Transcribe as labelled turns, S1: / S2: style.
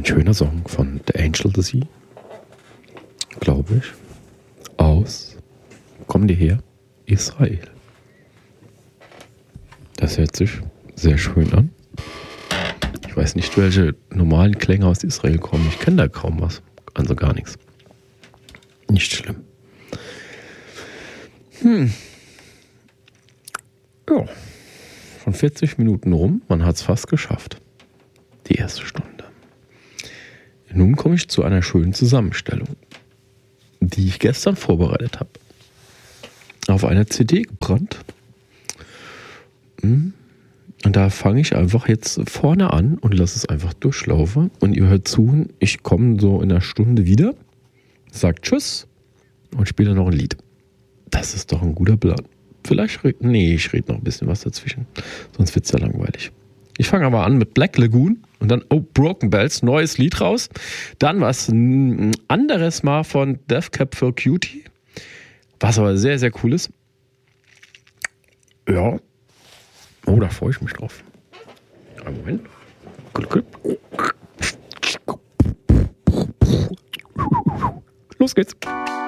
S1: Ein schöner Song von The Angel the Sea, glaube ich, aus, kommen die her, Israel. Das hört sich sehr schön an. Ich weiß nicht, welche normalen Klänge aus Israel kommen. Ich kenne da kaum was, also gar nichts. Nicht schlimm. Ja, schon 40 Minuten rum, man hat es fast geschafft. Die erste Stunde. Nun komme ich zu einer schönen Zusammenstellung, die ich gestern vorbereitet habe. Auf einer CD gebrannt. Und da fange ich einfach jetzt vorne an und lasse es einfach durchlaufen. Und ihr hört zu, ich komme so in einer Stunde wieder, sagt Tschüss und spiele noch ein Lied. Das ist doch ein guter Plan. Vielleicht, ich rede noch ein bisschen was dazwischen, sonst wird es ja langweilig. Ich fange aber an mit Black Lagoon und dann Broken Bells, neues Lied raus. Dann was anderes mal von Death Cab for Cutie, was aber sehr, sehr cool ist. Ja. Oh, da freue ich mich drauf. Einen Moment. Los geht's.